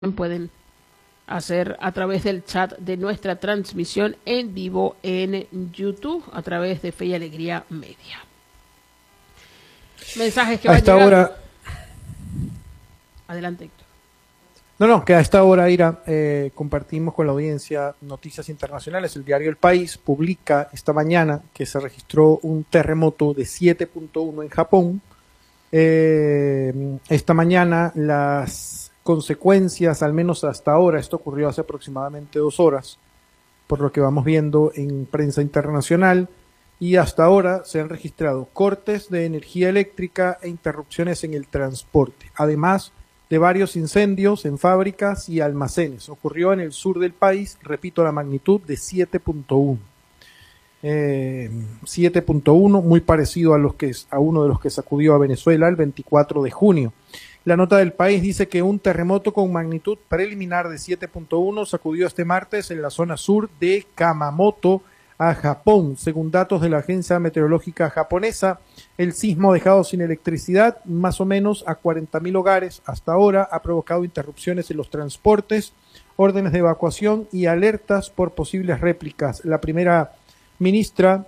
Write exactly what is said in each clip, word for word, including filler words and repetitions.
pueden hacer a través del chat de nuestra transmisión en vivo en YouTube a través de Fe y Alegría Media. Mensajes que a van esta llegando. hora. Adelante, Héctor. No, no, que a esta hora, Ira, eh, compartimos con la audiencia noticias internacionales. El diario El País publica esta mañana que se registró un terremoto de siete punto uno en Japón. Eh, esta mañana las consecuencias, al menos hasta ahora, esto ocurrió hace aproximadamente dos horas, por lo que vamos viendo en prensa internacional, y hasta ahora se han registrado cortes de energía eléctrica e interrupciones en el transporte, además de varios incendios en fábricas y almacenes. Ocurrió en el sur del país, repito, la magnitud de siete punto uno. Eh, siete punto uno, muy parecido a, los que, a uno de los que sacudió a Venezuela el veinticuatro de junio. La nota del País dice que un terremoto con magnitud preliminar de siete punto uno sacudió este martes en la zona sur de Kamamoto, a Japón. Según datos de la agencia meteorológica japonesa, el sismo ha dejado sin electricidad más o menos a cuarenta mil hogares. Hasta ahora ha provocado interrupciones en los transportes, órdenes de evacuación y alertas por posibles réplicas. La primera ministra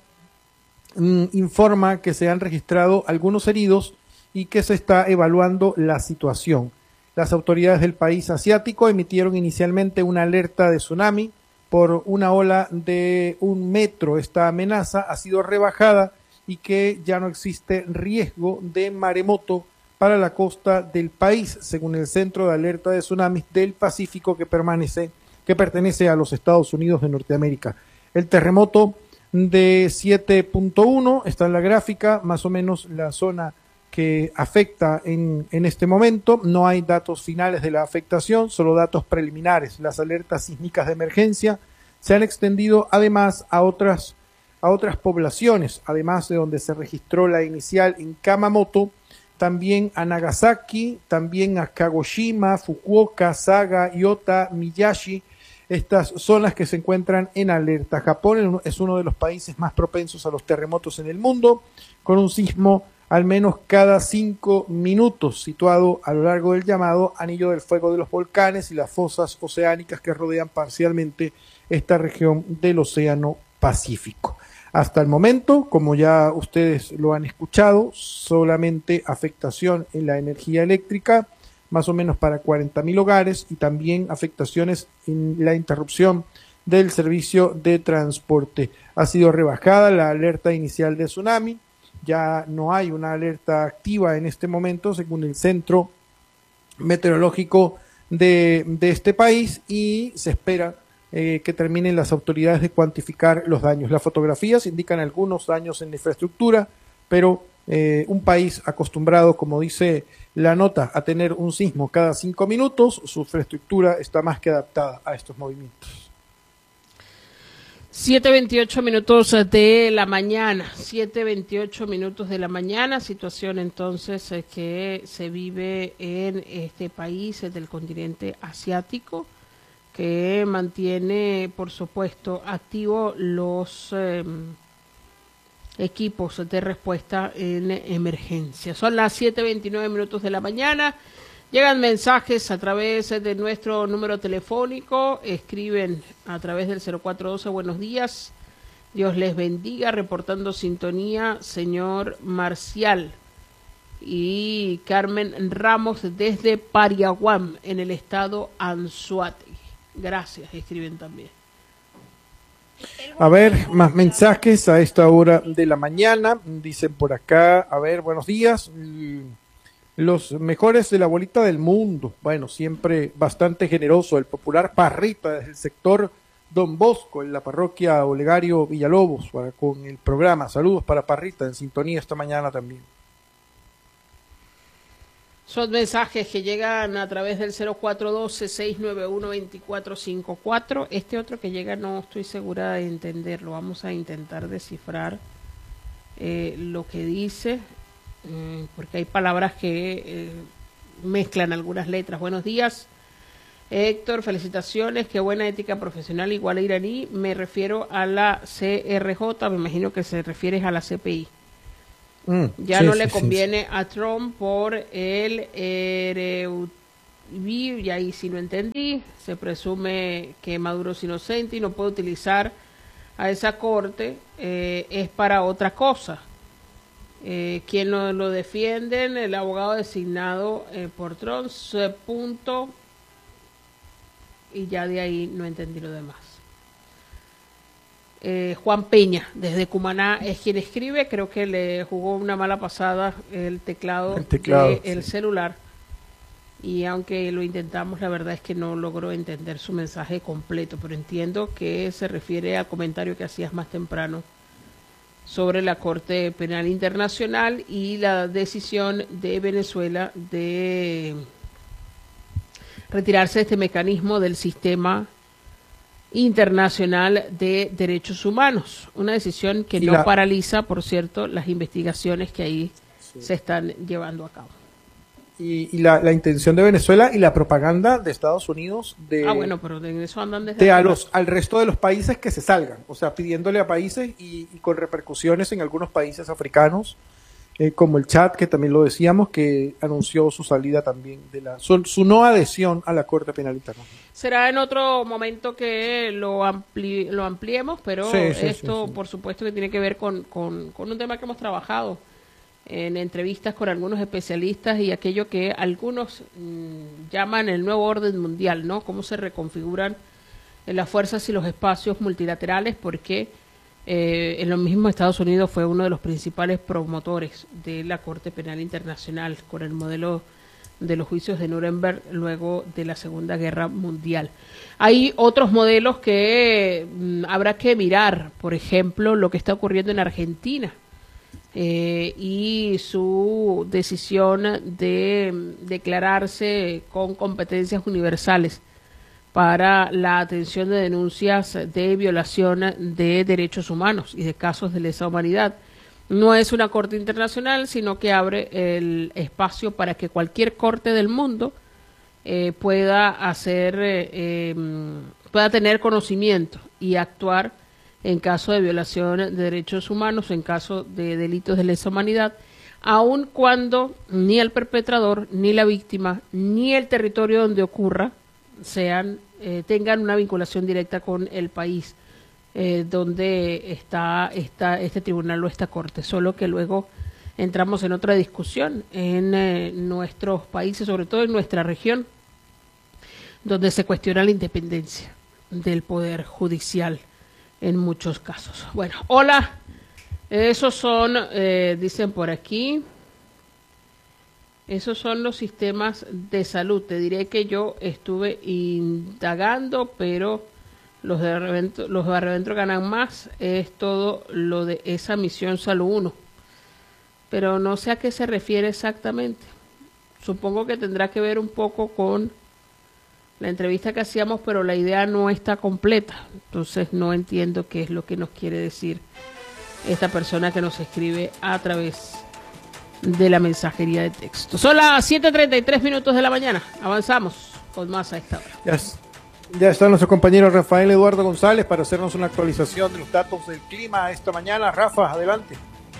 mmm, informa que se han registrado algunos heridos y que se está evaluando la situación. Las autoridades del país asiático emitieron inicialmente una alerta de tsunami por una ola de un metro. Esta amenaza ha sido rebajada y que ya no existe riesgo de maremoto para la costa del país, según el Centro de Alerta de Tsunamis del Pacífico que permanece, que pertenece a los Estados Unidos de Norteamérica. El terremoto de siete punto uno está en la gráfica, más o menos la zona que afecta en, en este momento. No hay datos finales de la afectación, solo datos preliminares. Las alertas sísmicas de emergencia se han extendido además a otras, a otras poblaciones, además de donde se registró la inicial en Kamamoto, también a Nagasaki, también a Kagoshima, Fukuoka, Saga, Iota, Miyashi. Estas son las que se encuentran en alerta. Japón es uno de los países más propensos a los terremotos en el mundo, con un sismo al menos cada cinco minutos, situado a lo largo del llamado Anillo del Fuego de los volcanes y las fosas oceánicas que rodean parcialmente esta región del Océano Pacífico. Hasta el momento, como ya ustedes lo han escuchado, solamente afectación en la energía eléctrica, más o menos para cuarenta mil hogares, y también afectaciones en la interrupción del servicio de transporte. Ha sido rebajada la alerta inicial de tsunami. Ya no hay una alerta activa en este momento, según el Centro Meteorológico de, de este país, y se espera eh, que terminen las autoridades de cuantificar los daños. Las fotografías indican algunos daños en la infraestructura, pero eh, un país acostumbrado, como dice la nota, a tener un sismo cada cinco minutos, su infraestructura está más que adaptada a estos movimientos. siete veintiocho minutos de la mañana, siete veintiocho minutos de la mañana, situación entonces eh, que se vive en este país eh, del continente asiático, que mantiene, por supuesto, activos los eh, equipos de respuesta en emergencia. Son las siete veintinueve minutos de la mañana. Llegan mensajes a través de nuestro número telefónico, escriben a través del cero cuatro doce, buenos días, Dios les bendiga, reportando sintonía, señor Marcial, y Carmen Ramos desde Pariaguam, en el estado Anzoátegui. Gracias, escriben también. A ver, más mensajes a esta hora de la mañana, dicen por acá, a ver, buenos días, los mejores de la bolita del mundo. Bueno, siempre bastante generoso. El popular Parrita desde el sector Don Bosco, en la parroquia Olegario Villalobos, para, con el programa. Saludos para Parrita, en sintonía esta mañana también. Son mensajes que llegan a través del cero cuatro doce, seis nueve uno, dos cuatro cinco cuatro. Este otro que llega no estoy segura de entenderlo. Vamos a intentar descifrar eh, lo que dice, porque hay palabras que eh, mezclan algunas letras. Buenos días, Héctor, felicitaciones, qué buena ética profesional, igual a iraní. Me refiero a la C R J, me imagino que se refiere a la C P I. Mm, ya sí, no sí, le conviene sí, a Trump por el ereu, vi y ahí sí no entendí. Se presume que Maduro es inocente y no puede utilizar a esa corte, eh, es para otra cosa. Eh, quien lo, lo defienden, el abogado designado eh, por Trump, punto, y ya de ahí no entendí lo demás. Eh, Juan Peña, desde Cumaná, es quien escribe. Creo que le jugó una mala pasada el teclado, el teclado del sí. celular. Y aunque lo intentamos, la verdad es que no logró entender su mensaje completo. Pero entiendo que se refiere al comentario que hacías más temprano sobre la Corte Penal Internacional y la decisión de Venezuela de retirarse de este mecanismo del sistema internacional de derechos humanos, una decisión que y no la... paraliza, por cierto, las investigaciones que ahí sí. se están llevando a cabo. Y, y la, la intención de Venezuela y la propaganda de Estados Unidos de, ah, bueno, pero en eso andan desde de a los, al resto de los países que se salgan, o sea, pidiéndole a países y, y con repercusiones en algunos países africanos, eh, como el Chad, que también lo decíamos, que anunció su salida también, de la su, su no adhesión a la Corte Penal Internacional. Será en otro momento que lo, ampli, lo ampliemos, pero sí, sí, esto, sí, sí. por supuesto, que tiene que ver con, con, con un tema que hemos trabajado en entrevistas con algunos especialistas y aquello que algunos mmm, llaman el nuevo orden mundial, ¿no? Cómo se reconfiguran las fuerzas y los espacios multilaterales, porque eh, en lo mismo Estados Unidos fue uno de los principales promotores de la Corte Penal Internacional con el modelo de los juicios de Nuremberg luego de la Segunda Guerra Mundial. Hay otros modelos que mmm, habrá que mirar, por ejemplo, lo que está ocurriendo en Argentina. Eh, y su decisión de declararse con competencias universales para la atención de denuncias de violación de derechos humanos y de casos de lesa humanidad. No es una corte internacional, sino que abre el espacio para que cualquier corte del mundo eh, pueda hacer, eh, eh, pueda tener conocimiento y actuar en caso de violación de derechos humanos, en caso de delitos de lesa humanidad, aun cuando ni el perpetrador, ni la víctima, ni el territorio donde ocurra sean eh, tengan una vinculación directa con el país eh, donde está, está este tribunal o esta corte, solo que luego entramos en otra discusión en eh, nuestros países, sobre todo en nuestra región, donde se cuestiona la independencia del poder judicial en muchos casos. Bueno, hola, esos son, eh, dicen por aquí, esos son los sistemas de salud. Te diré que yo estuve indagando, pero los de Barlavento, los de Barlavento ganan más, es todo lo de esa misión Salud uno. Pero no sé a qué se refiere exactamente. Supongo que tendrá que ver un poco con la entrevista que hacíamos, pero la idea no está completa, entonces no entiendo qué es lo que nos quiere decir esta persona que nos escribe a través de la mensajería de texto. Son las siete treinta y tres minutos de la mañana, avanzamos con más a esta hora. Ya, ya está nuestro compañero Rafael Eduardo González para hacernos una actualización de los datos del clima esta mañana. Rafa, adelante.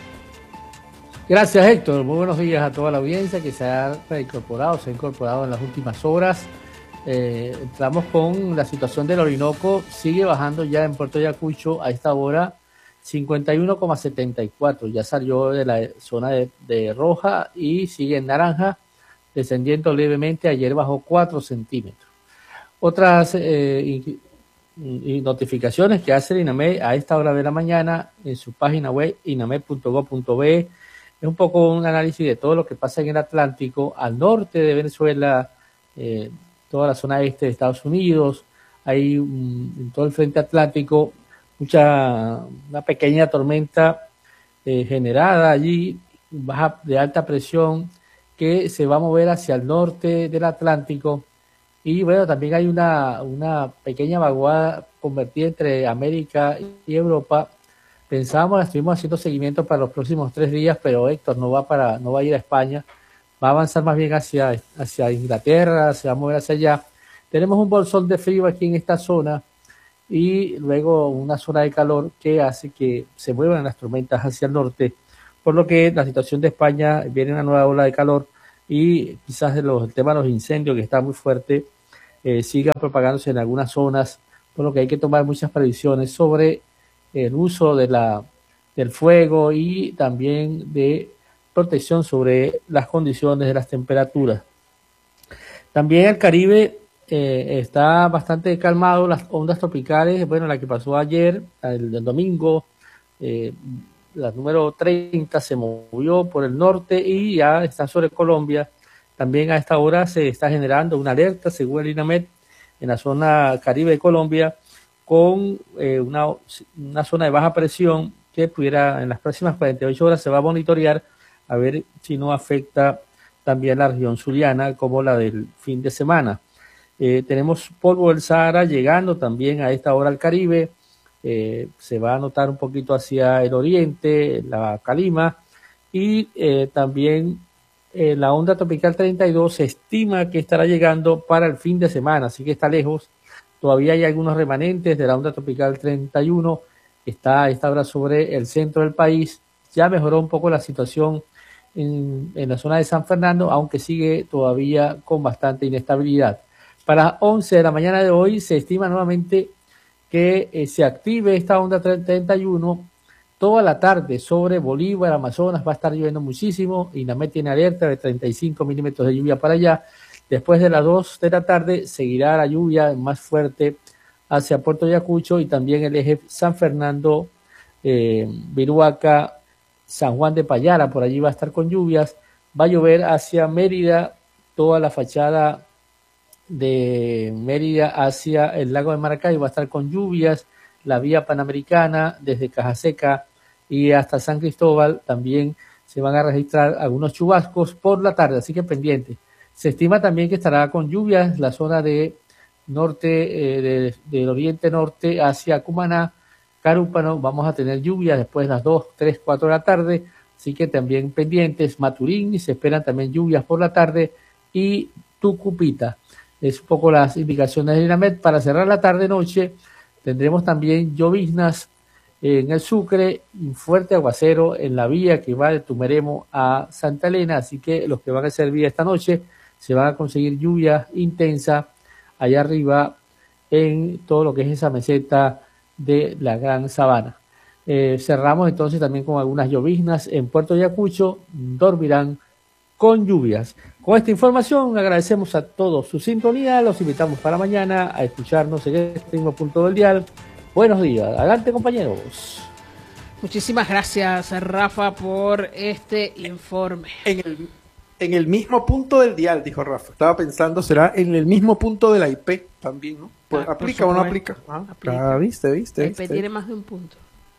Gracias, Héctor. Muy buenos días a toda la audiencia que se ha reincorporado, se ha incorporado en las últimas horas. Eh, entramos con la situación del Orinoco, sigue bajando ya en Puerto Ayacucho a esta hora cincuenta y uno coma setenta y cuatro, ya salió de la zona de, de roja y sigue en naranja, descendiendo levemente, ayer bajó cuatro centímetros. Otras eh, y, y notificaciones que hace el INAME a esta hora de la mañana en su página web iname punto gob punto be es un poco un análisis de todo lo que pasa en el Atlántico, al norte de Venezuela, eh, toda la zona este de Estados Unidos, hay um, en todo el frente atlántico mucha, una pequeña tormenta eh, generada allí, baja de alta presión, que se va a mover hacia el norte del Atlántico, y bueno, también hay una, una pequeña vaguada convertida entre América y Europa. Pensábamos, estuvimos haciendo seguimiento para los próximos tres días, pero Héctor no va para, no va a ir a España, va a avanzar más bien hacia, hacia Inglaterra, se va a mover hacia allá. Tenemos un bolsón de frío aquí en esta zona y luego una zona de calor que hace que se muevan las tormentas hacia el norte, por lo que la situación de España viene una nueva ola de calor y quizás de los, el tema de los incendios, que está muy fuerte, eh, siga propagándose en algunas zonas, por lo que hay que tomar muchas previsiones sobre el uso de la, del fuego y también de protección sobre las condiciones de las temperaturas. También el Caribe eh, está bastante calmado, las ondas tropicales, bueno, la que pasó ayer, el, el domingo, eh, la número treinta se movió por el norte y ya está sobre Colombia. También a esta hora se está generando una alerta, según el INAMED, en la zona Caribe de Colombia, con eh, una, una zona de baja presión que pudiera, en las próximas cuarenta y ocho horas se va a monitorear a ver si no afecta también la región zuliana como la del fin de semana. Eh, tenemos polvo del Sahara llegando también a esta hora al Caribe, eh, se va a notar un poquito hacia el oriente, la calima, y eh, también eh, la onda tropical treinta y dos se estima que estará llegando para el fin de semana, así que está lejos. Todavía hay algunos remanentes de la onda tropical treinta y uno, está a esta hora sobre el centro del país. Ya mejoró un poco la situación en, en la zona de San Fernando, aunque sigue todavía con bastante inestabilidad. Para las once de la mañana de hoy se estima nuevamente que eh, se active esta onda treinta y uno toda la tarde sobre Bolívar, Amazonas. Va a estar lloviendo muchísimo. INAMED tiene alerta de treinta y cinco milímetros de lluvia para allá. Después de las dos de la tarde seguirá la lluvia más fuerte hacia Puerto Ayacucho y también el eje San Fernando, eh, Viruaca, San Juan de Payara, por allí va a estar con lluvias. Va a llover hacia Mérida, toda la fachada de Mérida hacia el lago de Maracay va a estar con lluvias. La vía panamericana desde Cajaseca y hasta San Cristóbal también se van a registrar algunos chubascos por la tarde, así que pendiente. Se estima también que estará con lluvias la zona de norte, eh, de, del oriente norte hacia Cumaná, Carúpano. Vamos a tener lluvias después de las dos, tres, cuatro de la tarde, así que también pendientes. Maturín, y se esperan también lluvias por la tarde, y Tucupita. Es un poco las indicaciones de INAMED. Para cerrar la tarde-noche tendremos también lloviznas en el Sucre, un fuerte aguacero en la vía que va de Tumeremo a Santa Elena, así que los que van a hacer vía esta noche se van a conseguir lluvia intensa allá arriba en todo lo que es esa meseta de la Gran Sabana. Eh, cerramos entonces también con algunas lloviznas en Puerto Ayacucho, dormirán con lluvias. Con esta información agradecemos a todos su sintonía, los invitamos para mañana a escucharnos en este mismo punto del dial. Buenos días, adelante compañeros. Muchísimas gracias, Rafa, por este informe. En el, en el mismo punto del dial, dijo Rafa. Estaba pensando, será en el mismo punto de la I P también, ¿no? Pues, ah, ¿aplica o no aplica? Ah, aplica. Ah, viste, viste. La I viste. P tiene más de un punto.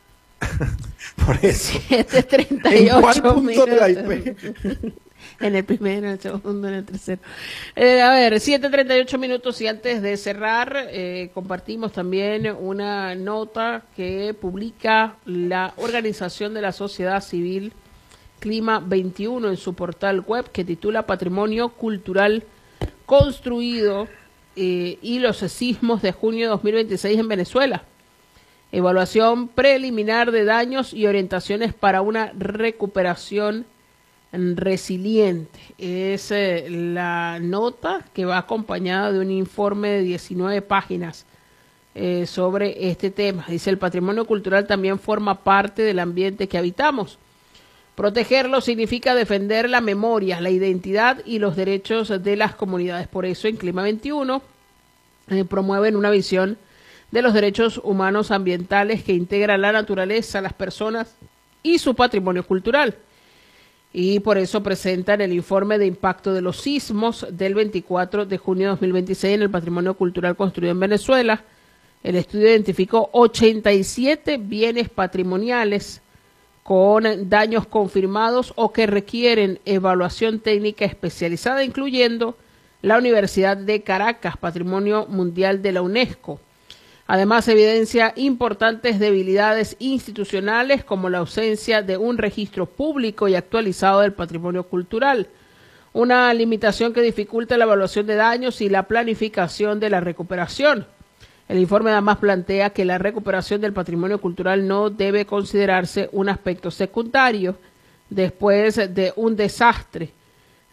Por eso. siete treinta y ocho. ¿En cuál punto de la I P? En el primero, en el segundo, en el tercero. Eh, a ver, siete treinta y ocho minutos, y antes de cerrar, eh, compartimos también una nota que publica la Organización de la Sociedad Civil Clima veintiuno en su portal web, que titula Patrimonio Cultural Construido eh, y los sismos de junio de dos mil veintiséis en Venezuela. Evaluación preliminar de daños y orientaciones para una recuperación resiliente. Es eh, la nota que va acompañada de un informe de diecinueve páginas eh, sobre este tema. Dice: el patrimonio cultural también forma parte del ambiente que habitamos. Protegerlo significa defender la memoria, la identidad y los derechos de las comunidades. Por eso en Clima veintiuno eh, promueven una visión de los derechos humanos ambientales que integra la naturaleza, las personas y su patrimonio cultural. Y por eso presentan el informe de impacto de los sismos del veinticuatro de junio de dos mil veintiséis en el patrimonio cultural construido en Venezuela. El estudio identificó ochenta y siete bienes patrimoniales con daños confirmados o que requieren evaluación técnica especializada, incluyendo la Universidad de Caracas, Patrimonio Mundial de la UNESCO. Además, evidencia importantes debilidades institucionales, como la ausencia de un registro público y actualizado del patrimonio cultural, una limitación que dificulta la evaluación de daños y la planificación de la recuperación. El informe además plantea que la recuperación del patrimonio cultural no debe considerarse un aspecto secundario después de un desastre,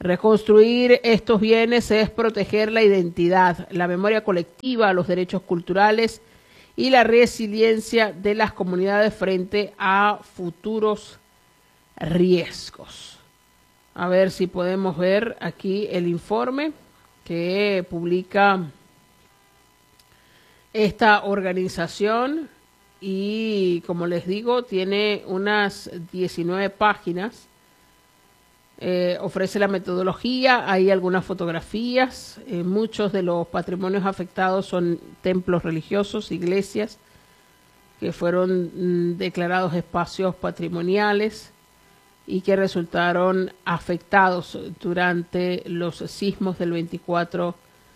Reconstruir estos bienes es proteger la identidad, la memoria colectiva, los derechos culturales y la resiliencia de las comunidades frente a futuros riesgos. A ver si podemos ver aquí el informe que publica esta organización y, como les digo, tiene unas diecinueve páginas. Eh, ofrece la metodología, hay algunas fotografías, eh, muchos de los patrimonios afectados son templos religiosos, iglesias, que fueron mm, declarados espacios patrimoniales y que resultaron afectados durante los sismos del veinticuatro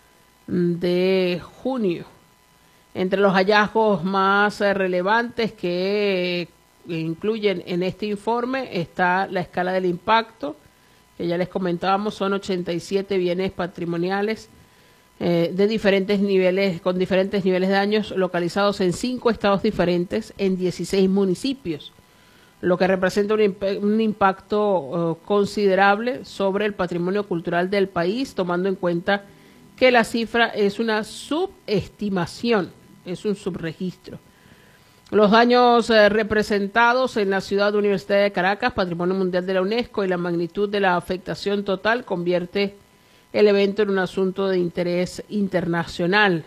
de junio. Entre los hallazgos más eh, relevantes que eh, incluyen en este informe está la escala del impacto, que ya les comentábamos, son ochenta y siete bienes patrimoniales eh, de diferentes niveles, con diferentes niveles de daños, localizados en cinco estados diferentes, en dieciséis municipios, lo que representa un, imp un impacto uh, considerable sobre el patrimonio cultural del país, tomando en cuenta que la cifra es una subestimación, es un subregistro. Los daños eh, representados en la ciudad universitaria de Caracas, Patrimonio Mundial de la UNESCO, y la magnitud de la afectación total convierte el evento en un asunto de interés internacional.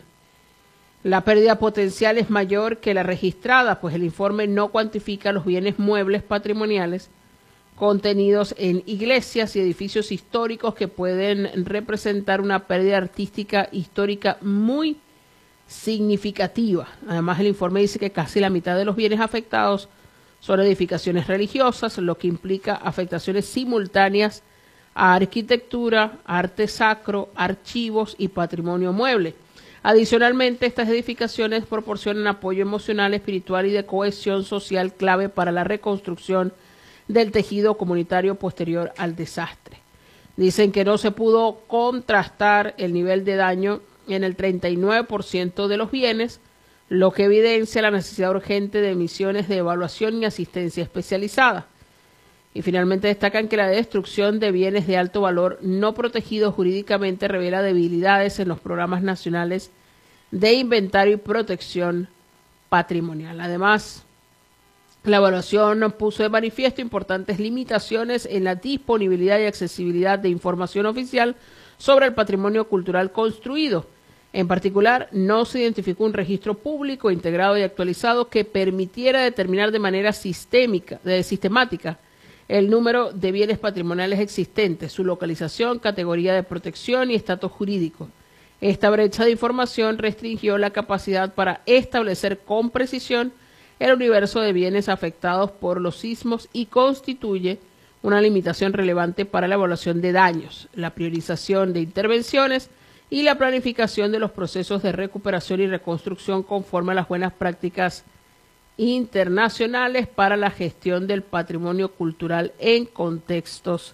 La pérdida potencial es mayor que la registrada, pues el informe no cuantifica los bienes muebles patrimoniales contenidos en iglesias y edificios históricos que pueden representar una pérdida artística histórica muy significativa. Además, el informe dice que casi la mitad de los bienes afectados son edificaciones religiosas, lo que implica afectaciones simultáneas a arquitectura, arte sacro, archivos y patrimonio mueble. Adicionalmente, estas edificaciones proporcionan apoyo emocional, espiritual y de cohesión social clave para la reconstrucción del tejido comunitario posterior al desastre. Dicen que no se pudo contrastar el nivel de daño en el treinta y nueve por ciento de los bienes, lo que evidencia la necesidad urgente de misiones de evaluación y asistencia especializada. Y finalmente destacan que la destrucción de bienes de alto valor no protegidos jurídicamente revela debilidades en los programas nacionales de inventario y protección patrimonial. Además, la evaluación puso de manifiesto importantes limitaciones en la disponibilidad y accesibilidad de información oficial sobre el patrimonio cultural construido. En particular, no se identificó un registro público integrado y actualizado que permitiera determinar de manera sistémica, de, sistemática el número de bienes patrimoniales existentes, su localización, categoría de protección y estatus jurídico. Esta brecha de información restringió la capacidad para establecer con precisión el universo de bienes afectados por los sismos y constituye una limitación relevante para la evaluación de daños, la priorización de intervenciones y la planificación de los procesos de recuperación y reconstrucción conforme a las buenas prácticas internacionales para la gestión del patrimonio cultural en contextos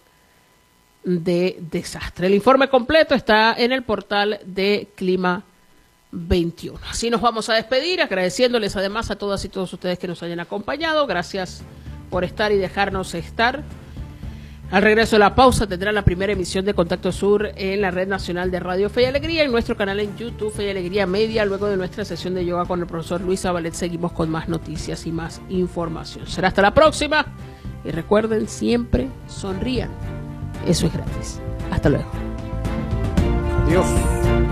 de desastre. El informe completo está en el portal de Clima veintiuno. Así nos vamos a despedir, agradeciéndoles además a todas y todos ustedes que nos hayan acompañado. Gracias por estar y dejarnos estar. Al regreso de la pausa tendrán la primera emisión de Contacto Sur en la Red Nacional de Radio Fe y Alegría, en nuestro canal en YouTube Fe y Alegría Media. Luego de nuestra sesión de yoga con el profesor Luis Zabalet seguimos con más noticias y más información. Será hasta la próxima y recuerden, siempre sonrían. Eso es gratis. Hasta luego. Adiós.